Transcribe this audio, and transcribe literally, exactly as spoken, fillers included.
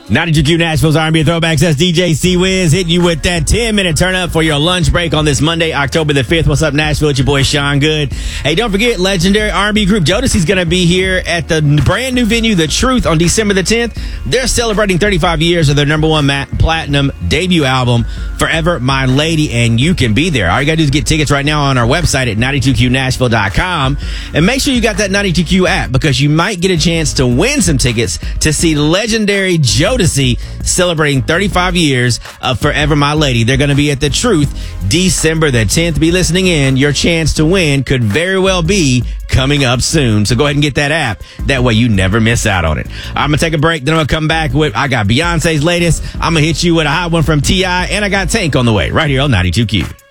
ninety-two Q Nashville's R and B Throwbacks. That's D J C-Wiz hitting you with that ten-minute turn-up for your lunch break on this Monday, October the fifth. What's up, Nashville? It's your boy, Sean Good. Hey, don't forget, legendary R and B group Jodeci's going to be here at the brand new venue, The Truth, on December the tenth. They're celebrating thirty-five years of their number one ma- platinum debut album, Forever My Lady, and you can be there. All you got to do is get tickets right now on our website at ninety-two Q Nashville dot com. And make sure you got that ninety-two Q app, because you might get a chance to win some tickets to see legendary Jodeci celebrating thirty-five years of Forever My Lady. They're going to be at The Truth December the tenth. Be listening in. Your chance to win could very well be coming up soon. So go ahead and get that app. That way you never miss out on it. I'm going to take a break. Then I'm going to come back with, I got Beyonce's latest. I'm going to hit you with a hot one from T I, and I got Tank on the way right here on ninety-two Q.